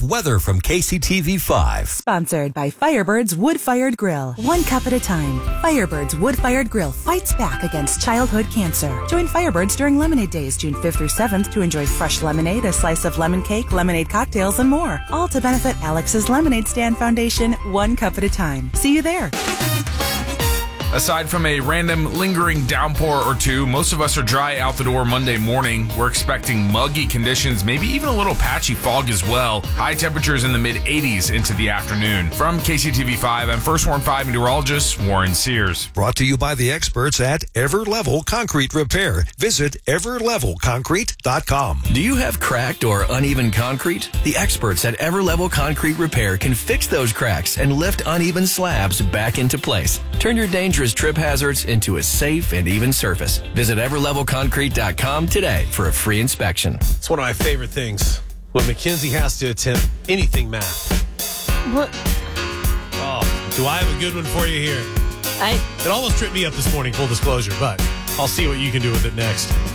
of weather from KCTV5. Sponsored by Firebird's Wood-Fired Grill. One cup at a time. Firebird's Wood-Fired Grill fights back against childhood cancer. Join Firebirds during Lemonade Days, June 5th through 7th, to enjoy fresh lemonade, a slice of lemon cake, lemonade cocktails, and more. All to benefit Alex's Lemonade Stand Foundation, one cup at a time. See you there. Aside from a random lingering downpour or two, most of us are dry out the door Monday morning. We're expecting muggy conditions, maybe even a little patchy fog as well. High temperatures in the mid-80s into the afternoon. From KCTV5, I'm First Warn 5 meteorologist Warren Sears. Brought to you by the experts at Everlevel Concrete Repair. Visit everlevelconcrete.com. Do you have cracked or uneven concrete? The experts at Everlevel Concrete Repair can fix those cracks and lift uneven slabs back into place. Turn your dangerous trip hazards into a safe and even surface. Visit everlevelconcrete.com today for a free inspection. It's one of my favorite things when Mackenzie has to attempt anything math. What? Oh, do I have a good one for you here? It almost tripped me up this morning, full disclosure, but I'll see what you can do with it next.